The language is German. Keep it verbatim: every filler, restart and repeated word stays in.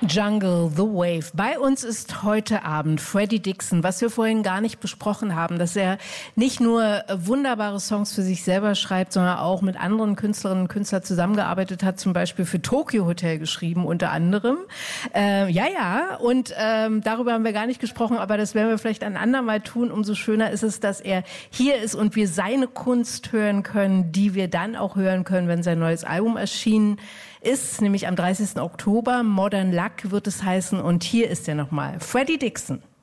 Jungle, The Wave. Bei uns ist heute Abend Freddie Dixon. Was wir vorhin gar nicht besprochen haben, dass er nicht nur wunderbare Songs für sich selber schreibt, sondern auch mit anderen Künstlerinnen und Künstlern zusammengearbeitet hat, zum Beispiel für Tokyo Hotel geschrieben, unter anderem. Äh, ja, ja, und ähm, darüber haben wir gar nicht gesprochen, aber das werden wir vielleicht ein andermal tun. Umso schöner ist es, dass er hier ist und wir seine Kunst hören können, die wir dann auch hören können, wenn sein neues Album erschienen ist, nämlich am dreißigsten Oktober. Modern Luck wird es heißen. Und hier ist er nochmal, Freddie Dixon.